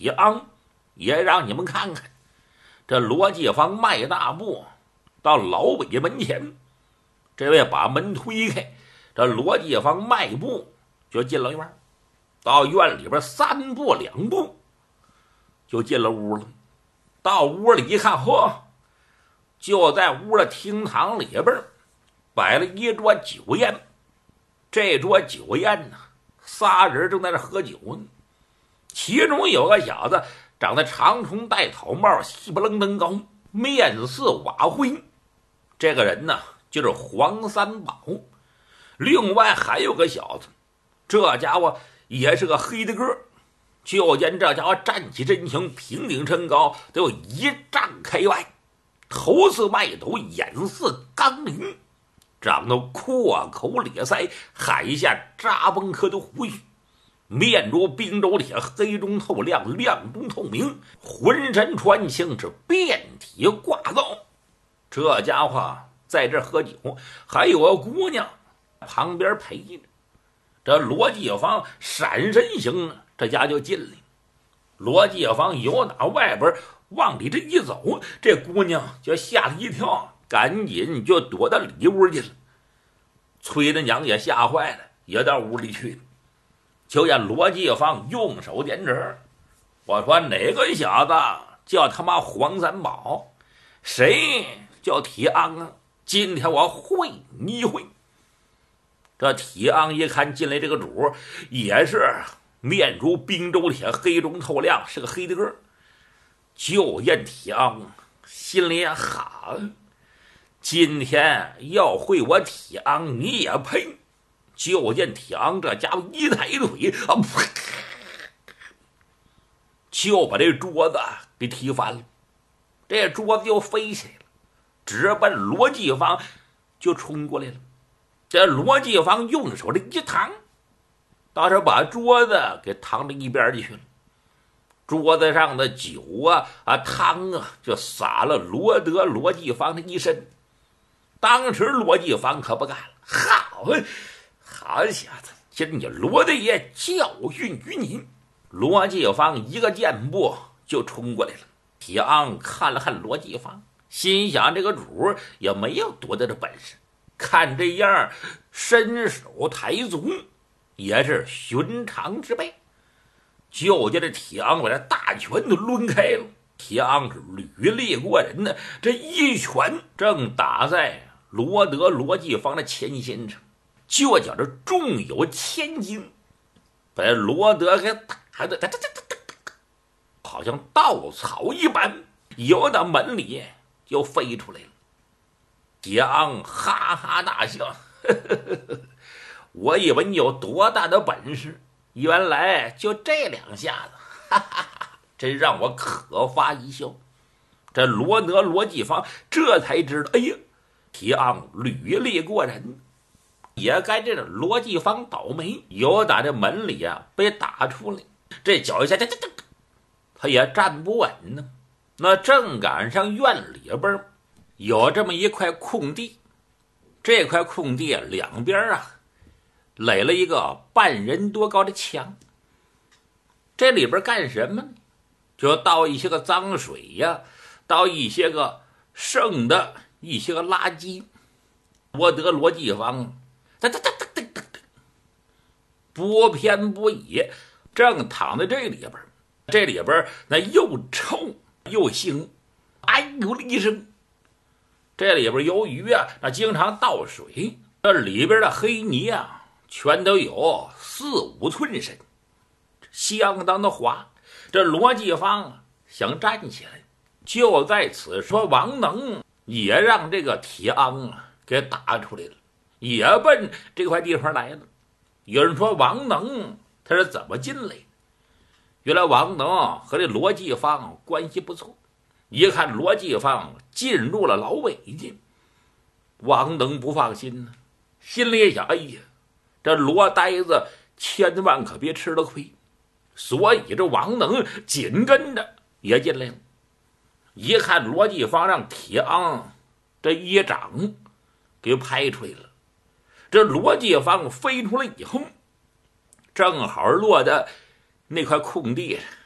铁昂也让你们看看。这罗继芳迈大步到老北门前，这位把门推开，这罗继芳迈步就进了院，到院里边3步2步就进了屋了。到屋里一看，嚯，就在屋的厅堂里边摆了一桌酒宴。这桌酒宴呢，3人正在这喝酒呢。其中有个小子长得长虫戴草帽，细不愣登高，面似瓦灰。这个人呢就是黄三宝。另外还有个小子，这家伙也是个黑的个，就见这家伙站起身形，平顶身高，得有1丈开外，头似麦斗，眼似钢铃，长得阔口咧腮，海下扎崩科的胡须，面如冰州铁，黑中透亮，亮中透明，浑身穿青，是遍体挂造。这家伙在这喝酒，还有个姑娘旁边陪着。这罗继芳闪身行，这家就进来。罗继芳由打外边往里这一走，这姑娘就吓了一跳，赶紧就躲到里屋去了。崔大娘也吓坏了，也到屋里去了。就见罗继芳用手点指，我说哪个小子叫他妈黄三宝，谁叫铁昂啊？今天我会你一会。这铁昂一看进来这个主，也是面如冰州铁，黑中透亮，是个黑的个。就见铁昂心里也好，今天要会我铁昂你也配。就见铁昂这家伙一抬腿啊，就把这桌子给踢翻了，这桌子就飞起来了，直奔罗继芳就冲过来了。这罗继芳用手这一扛，倒是把桌子给扛到一边去了。桌子上的酒汤就洒了罗继芳的一身。当时罗继芳可不干了，好小子，今日罗大爷教训于你。罗继芳一个箭步就冲过来了。铁昂看了看罗继芳，心想这个主也没有多大的本事，看这样伸手抬足也是寻常之辈。就见这铁昂把这大拳都抡开了，铁昂是履历过人呢，这一拳正打在罗继芳的前心上，就觉着重有千斤，把罗德给打的好像稻草一般，由到门里就飞出来了。铁昂哈哈大笑，我以为你有多大的本事，原来就这2下子，哈哈哈，真让我可发一笑。这罗继芳这才知道，哎呀，铁昂履历过人，也该这个罗继芳倒霉，由打这门里被打出来，这脚一下他也站不稳呢。那正赶上院里边有这么一块空地，这块空地两边垒了一个半人多高的墙。这里边干什么呢？就倒一些个脏水倒一些个剩的一些个垃圾。罗继芳不偏不倚，正躺在这里边，这里边那又臭又腥，哎呦了一声。这里边由于那经常倒水，这里边的黑泥全都有4、5寸深，相当的滑。这罗继芳想站起来，就在此说王能也让这个铁昂给打出来了，也奔这块地方来了。有人说王能他是怎么进来的？原来王能和这罗继芳关系不错，一看罗继芳进入了老北京，王能不放心呢，心里想，哎呀，这罗呆子千万可别吃了亏，所以这王能紧跟着也进来了。一看罗继芳让铁昂这一掌给拍出来了，这罗继芳飞出来以后，正好落在那块空地上。